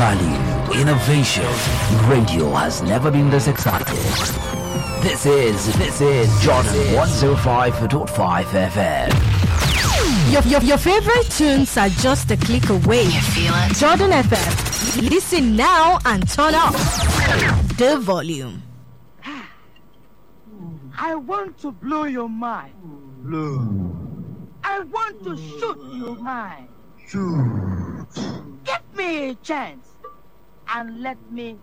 value, innovation. Radio has never been this excited. This is Jordan 105.5 FM. Your favorite tunes are just a click away. You feel it? Jordan FM. Listen now and turn up the volume. I want to blow your mind. Blow. I want to shoot your mind. Shoot. Give me a chance and let me